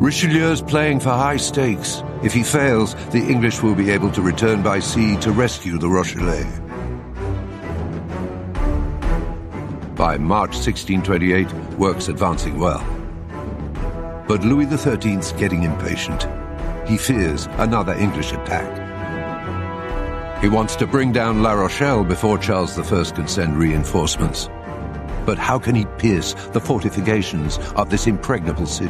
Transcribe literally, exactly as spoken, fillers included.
Richelieu's playing for high stakes. If he fails, the English will be able to return by sea to rescue the Rochellais. By March sixteen twenty-eight, work's advancing well. But Louis the thirteenth's getting impatient. He fears another English attack. He wants to bring down La Rochelle before Charles the First can send reinforcements. But how can he pierce the fortifications of this impregnable city?